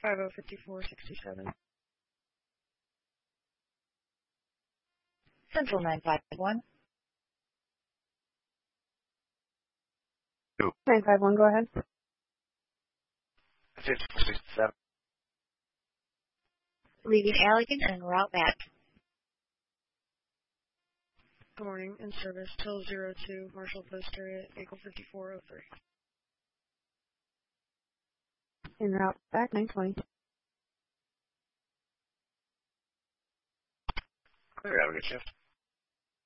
505467. Central 951. 951, go ahead. 5467. Leaving Allegan and route back. Good morning. In service till 02, Marshall Post area, Eagle 5403. En route back, 920. Clear, have a good shift.